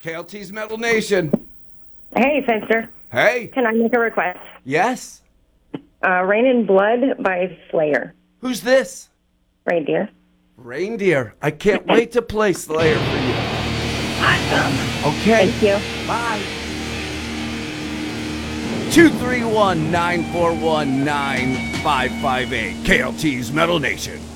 KLT's Metal Nation. Hey, Fenster. Hey. Can I make a request? Yes. Rain in Blood by Slayer. Who's this? Reindeer. Reindeer. I can't wait to play Slayer for you. Awesome. Okay. Thank you. Bye. 231-941-9558. KLT's Metal Nation.